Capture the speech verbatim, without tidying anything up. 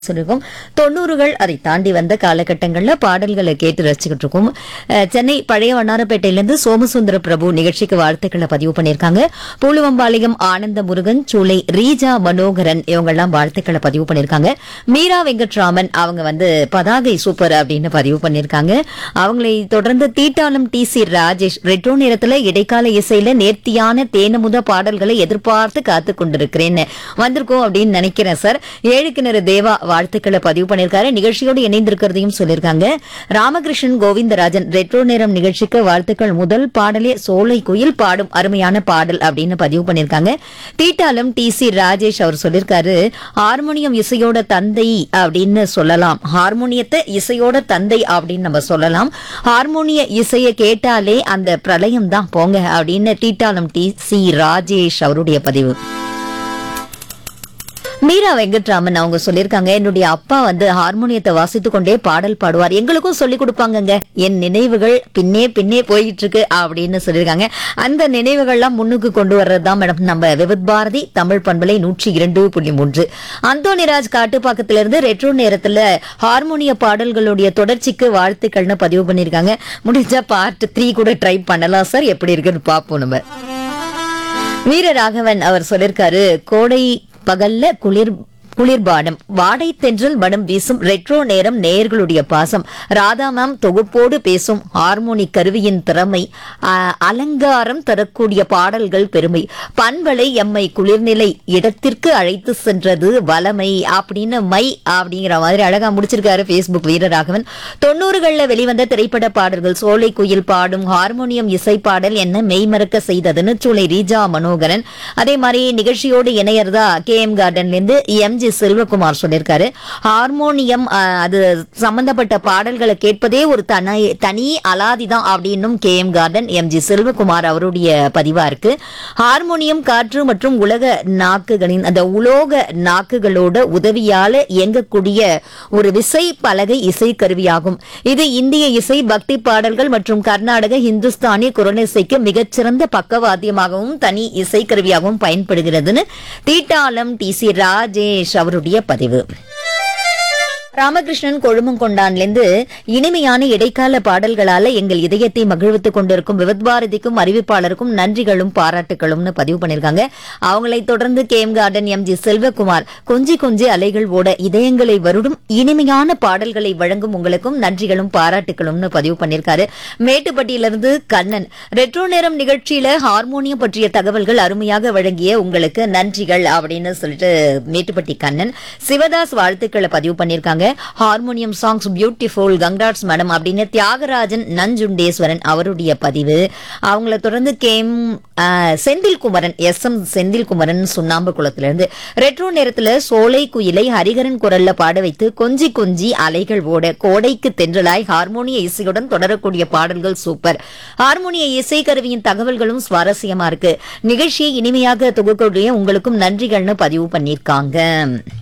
சொல்லிருக்கோம். தொண்ணூறுகள் அதை தாண்டி வந்த காலகட்டங்கள்ல பாடல்களை கேட்டு ரசிச்சுக்கிட்டு இருக்கோம். அஹ், சென்னை பழைய வண்ணாரப்பேட்டையிலிருந்து சோமசுந்தர பிரபு நிகழ்ச்சிக்கு வாழ்த்துக்களை பதிவு பண்ணிருக்காங்க. பூலுவம்பாளையம் ஆனந்த முருகன், சூளை ரீஜா மனோகரன் இவங்க எல்லாம் வாழ்த்துக்களை பதிவு பண்ணிருக்காங்க. மீரா வெங்கட்ராமன் அவங்க வந்து பதாகை சூப்பர் அப்படின்னு பதிவு பண்ணிருக்காங்க. அவங்களை தொடர்ந்து தீட்டாளம் டி சி ராஜேஷ் ரெட்ரோ நேரத்துல இடைக்கால இசையில நேர்த்தியான தேனமுத பாடல்களை எதிர்பார்த்து காத்து கொண்டிருக்கிறேன் வந்திருக்கோம் அப்படின்னு நினைக்கிறேன் சார். ஏழு கிணறு தேவா வாழ்த்துக்களை பதிவு பண்ணிருக்காரு. நிகழ்ச்சியோடு இணைந்திருக்கிறதையும் சொல்லிருக்காங்க. ராமகிருஷ்ணன் கோவிந்தராஜன் ரெட்ரோ நேரம் நிகழ்ச்சிக்கு வாழ்த்துக்கள். முதல் பாடலே சோலை குயில் பாடும் அருமையான பாடல் அப்படின்னு பதிவு பண்ணிருக்காங்க. தீட்டாளம் டி சி ராஜேஷ் அவர் சொல்லிருக்காரு, ஹார்மோனியம் இசையோட தந்தை அப்படின்னு சொல்லலாம். ஹார்மோனியத்தை இசையோட தந்தை அப்படின்னு நம்ம சொல்லலாம். ஹார்மோனிய இசையை கேட்டாலே அந்த பிரளயம் தான் போங்க அப்படின்னு தீட்டாளம் டி சி ராஜேஷ் அவருடைய பதிவு. மீரா வெங்கட்ராமன் அவங்க சொல்லிருக்காங்க, என்னுடைய அப்பா வந்து ஹார்மோனியத்தை வாசித்துக் கொண்டே பாடல் பாடுவார், எங்களுக்கும் சொல்லிக் கொடுப்பாங்கங்க. என் நினைவுகள் பின்னே பின்னே போயிட்டு இருக்கு அப்படின்னு சொல்லிருக்காங்க. அந்த நினைவுகள்லாம் முன்னுக்கு கொண்டு வர்றதுதான் மேடம் நம்ம விவித் பாரதி தமிழ் பண்பலை நூற்றி இரண்டு புள்ளி மூன்று. அந்தோனிராஜ் காட்டுப்பாக்கத்திலிருந்து ரெட்ரோ நேரத்துல ஹார்மோனிய பாடல்களுடைய தொடர்ச்சிக்கு வாழ்த்துக்கள்னு பதிவு பண்ணிருக்காங்க. முடிஞ்சா பார்ட் த்ரீ கூட ட்ரை பண்ணலாம் சார், எப்படி இருக்குன்னு பாப்போம் நம்ம. வீரராகவன் அவர் சொல்லிருக்காரு, கோடை பகல்ல குளிர் குளிர்பானம் வாடை தென்றல் மனம் வீசும் ரெட்ரோ நேரம் நேயர்களுடைய பாசம் ராதா மேம் தொகுப்போடு பேசும் ஹார்மோனி கருவியின் திறமை அலங்காரம் தரக்கூடிய பாடல்கள் பெருமை பண்பலை எம்மை குளிர்நிலை இடத்திற்கு அழைத்து சென்றது வலமை அப்படின்னு மை அப்படிங்கிற மாதிரி அழகா முடிச்சிருக்காரு பேஸ்புக் வீரராகவன். தொண்ணூறுகள்ல வெளிவந்த திரைப்பட பாடல்கள் சோலை குயில் பாடும் ஹார்மோனியம் இசை பாடல் என்ன மெய்மறக்க செய்ததுன்னு சூளை ரீஜா மனோகரன். அதே மாதிரி நிகழ்ச்சியோடு இணையறதா கே எம் கார்டன்ல இருந்து எம் ஜி செல்வகுமார் சொல்லிருக்காரு, ஹார்மோனியம் அது சம்பந்தப்பட்ட பாடல்களை கேட்பதே ஒரு தனி தனி அலாதிதான் அப்படின்னும் K M garden M G Selvakumar அவருடைய பதிவா இருக்கு. ஹார்மோனியம் காற்று மற்றும் உலக நாக்குகளின் அந்த உலோக நாக்குகளோட உதவியால இயங்கக்கூடிய ஒரு விசை பலகை இசை கருவியாகும். இது இந்திய இசை பக்தி பாடல்கள் மற்றும் கர்நாடக இந்துஸ்தானி குரலிசைக்கு மிகச்சிறந்த பக்கவாத்தியமாகவும் தனி இசை கருவியாகவும் பயன்படுகிறதுன்னு தீட்டாளம் டி சி ராஜேஷ் அவருடைய பதிவு. ராமகிருஷ்ணன் கொழுமங்கொண்டான்லேருந்து இனிமையான இடைக்கால பாடல்களால எங்கள் இதயத்தை மகிழ்வித்துக் கொண்டிருக்கும் விவித் பாரதிக்கும் அறிவிப்பாளருக்கும் நன்றிகளும் பாராட்டுகளும்னு பதிவு பண்ணிருக்காங்க. அவங்களை தொடர்ந்து K M garden M G Selvakumar கொஞ்சி கொஞ்சி அலைகள் ஓட இதயங்களை வருடும் இனிமையான பாடல்களை வழங்கும் உங்களுக்கும் நன்றிகளும் பாராட்டுகளும்னு பதிவு பண்ணிருக்காரு. மேட்டுப்பட்டியிலிருந்து கண்ணன் ரெட்ரோ நேரம் நிகழ்ச்சியில ஹார்மோனியம் பற்றிய தகவல்கள் அருமையாக வழங்கிய உங்களுக்கு நன்றிகள் அப்படின்னு சொல்லிட்டு மேட்டுப்பட்டி கண்ணன். சிவதாஸ் வாழ்த்துக்களை பதிவு பண்ணிருக்காங்க. ஹார்மோனியம் சாங்ஸ் பியூட்டிஃபுல் கங்காட்ஸ் மேடம் அப்படின்னு தியாகராஜன் நஞ்சுண்டேஸ்வரன் அவருடைய பதிவு. அவங்கள தொடர்ந்து game Senthilkumaran S M Senthilkumaran சுண்ணாம்பு குளத்திலிருந்து ரெட்ரோ நேரத்துல சோலை குயிலை ஹரிகரன் குரல்ல பாட வைத்து கொஞ்சி கொஞ்சி அலைகள் ஓட கோடைக்கு தென்றலாய் ஹார்மோனிய இசையுடன் தொடரக்கூடிய பாடல்கள் சூப்பர். ஹார்மோனிய இசை கருவியின் தகவல்களும் சுவாரஸ்யமா இருக்கு. நிகழ்ச்சியை இனிமையாக தொகுக்கூடிய உங்களுக்கும் நன்றிகள்னு பதிவு பண்ணிருக்காங்க.